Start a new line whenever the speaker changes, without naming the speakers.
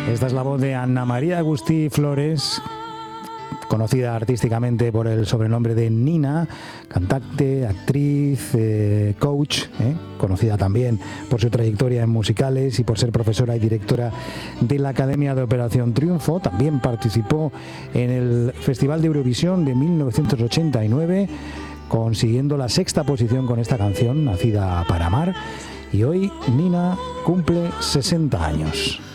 Esta es la voz de Ana María Agustí Flores, conocida artísticamente por el sobrenombre de Nina, cantante, actriz, coach, conocida también por su trayectoria en musicales y por ser profesora y directora de la Academia de Operación Triunfo. También participó en el Festival de Eurovisión de 1989, consiguiendo la 6ª posición con esta canción, Nacida para amar. Y hoy Nina cumple 60 años.